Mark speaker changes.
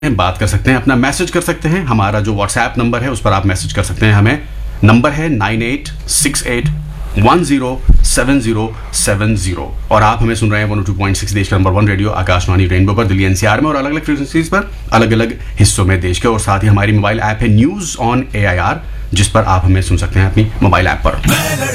Speaker 1: बात कर सकते हैं, अपना मैसेज कर सकते हैं। हमारा जो व्हाट्सएप नंबर है उस पर आप मैसेज कर सकते हैं हमें। नंबर है 9868107070 और आप हमें सुन रहे हैं 102.6 देश का नंबर 1 रेडियो आकाशवाणी रेनबो पर, दिल्ली एनसीआर में और अलग अलग फ्रीक्वेंसीज पर अलग अलग हिस्सों में देश के। और साथ ही हमारी मोबाइल ऐप है न्यूज ऑन AIR, जिस पर आप हमें सुन सकते हैं अपनी मोबाइल ऐप पर।